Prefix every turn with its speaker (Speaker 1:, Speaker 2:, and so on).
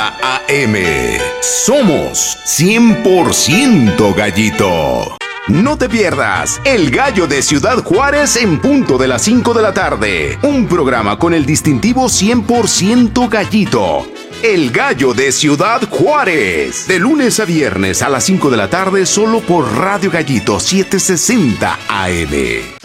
Speaker 1: AM. Somos 100% Gallito. No te pierdas El Gallo de Ciudad Juárez en punto de las 5 de la tarde. Un programa con el distintivo 100% Gallito. El Gallo de Ciudad Juárez. De lunes a viernes a las 5 de la tarde solo por Radio Gallito 760 AM.